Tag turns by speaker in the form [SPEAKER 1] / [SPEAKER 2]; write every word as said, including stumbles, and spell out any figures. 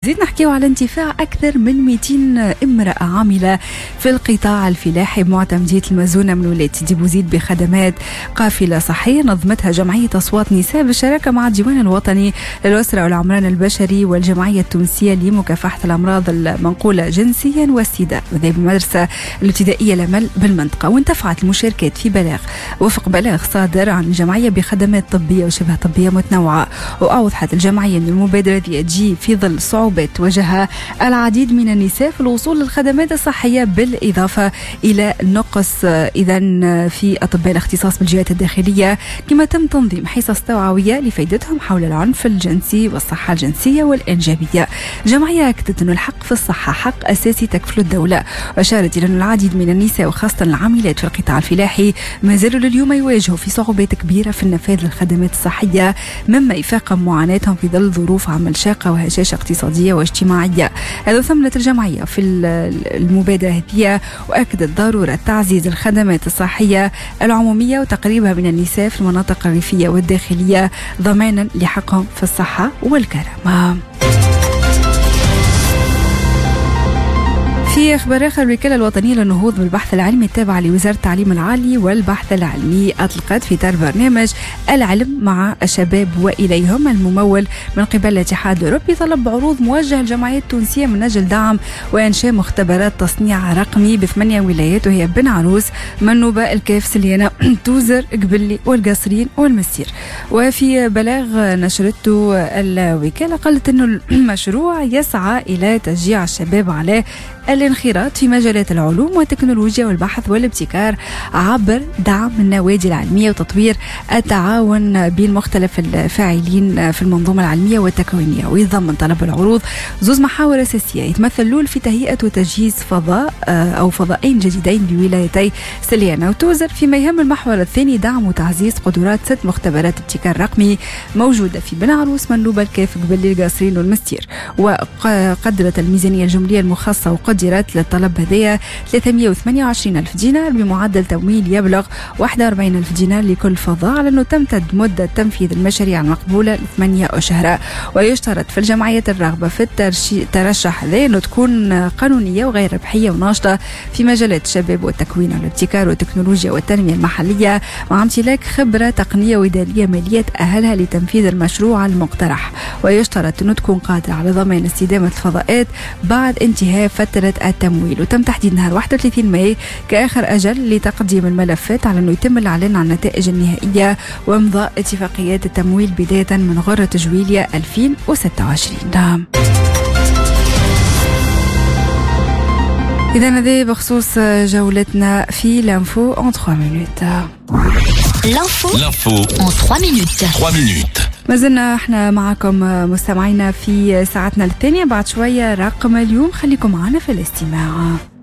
[SPEAKER 1] زيد نحكيو على انتفاع أكثر من مئتين امرأة عاملة في القطاع الفلاحي بمعتمدية المزونة من ولاية سيدي بوزيد بخدمات قافلة صحية نظمتها جمعية أصوات نساء بالشراكة مع الديوان الوطني للأسرة والعمران البشري والجمعية التونسية لمكافحة الأمراض المنقولة جنسيا والسيدا وذي بالمدرسة الابتدائية لمل بالمنطقة. وانتفعت المشاركات في بلاغ وفق بلاغ صادر عن الجمعية بخدمات طبية وشبه طبية متنوعة. وأوضحت الجمعية أن المبادرة دي تجي في ظل صعوبة تواجه العديد من النساء في الوصول للخدمات الصحية بالإضافة إلى نقص إذا في أطباء الاختصاص بالجهات الداخلية، كما تم تنظيم حصص توعوية لفائدتهم حول العنف الجنسي والصحة الجنسية والإنجابية. جمعية أكدت أن الحق في الصحة حق أساسي تكفله الدولة، وأشارت إلى أن العديد من النساء وخاصة العاملات في القطاع الفلاحي ما زالوا لليوم يواجهوا في صعوبات كبيرة في النفاذ للخدمات الصحية، مما يفاقم معاناتهم في ظل ظروف عمل شاقة وهشاشة اقتصادية واجتماعية. هذا ثمنت الجمعية في المبادرة هذه، وأكدت ضرورة تعزيز الخدمات الصحية العمومية وتقريبها من النساء في المناطق الريفية والداخلية ضمانا لحقهم في الصحة والكرامة. في أخبار آخر، الوكالة الوطنية للنهوض بالبحث العلمي التابعة لوزارة التعليم العالي والبحث العلمي أطلقت في إطار برنامج العلم مع الشباب وإليهم الممول من قبل الاتحاد الأوروبي طلب عروض موجهة للجمعيات التونسية من أجل دعم وإنشاء مختبرات تصنيع رقمي بثمانية ولايات، وهي بن عروس، منوبة، الكاف، سليانة، توزر، قبلي والقصرين والمسير. وفي بلاغ نشرته الوكالة قالت أن المشروع يسعى إلى تشجيع الشباب على الانخراط في مجالات العلوم والتكنولوجيا والبحث والابتكار عبر دعم النوادي العلمية وتطوير التعاون بين مختلف الفاعلين في المنظومة العلمية والتكوينية. ويضمن طلب العروض زوز محاور أساسية يتمثل الأول في تهيئة وتجهيز فضاء أو فضائين جديدين بولايتي سليانة وتوزر، فيما يهم المحور الثاني دعم وتعزيز قدرات ست مختبرات ابتكار رقمي موجودة في بن عروس، منوبة، الكاف، قبلي، القصرين والمستير. وقدرت الميزانية الجملية المخصصة قدرت للطلب هذايا ثلاثمئة وثمانية وعشرين ألف دينار بمعدل تمويل يبلغ واحد وأربعين ألف دينار لكل فضاء، على أنه تمتد مدة تنفيذ المشاريع المقبولة لثمانية أشهر. ويشترط في الجمعيات الراغبة في الترشح هذايا أنه تكون قانونية وغير ربحية وناشطة في مجالات الشباب والتكوين والابتكار والتكنولوجيا والتنمية المحلية، مع امتلاك خبرة تقنية وإدارية مالية تأهلها لتنفيذ المشروع المقترح. ويشترط أنه تكون قادرة على ضمان استدامة الفضاءات بعد انتهاء فترة التمويل، وتم تحديد نهار واحد وثلاثين ماي كآخر أجل لتقديم الملفات على أنه يتم الإعلان عن النتائج النهائية وإمضاء اتفاقيات التمويل بداية من غرة جويلية ألفين وستة وعشرين. نعم. إذا هذا بخصوص جولتنا في لانفو en trois minutes.
[SPEAKER 2] L'info en trois minutes.
[SPEAKER 3] trois minutes.
[SPEAKER 1] ما زلنا احنا معكم مستمعينا في ساعتنا الثانية. بعد شوية رقم اليوم، خليكم معنا في الاستماع.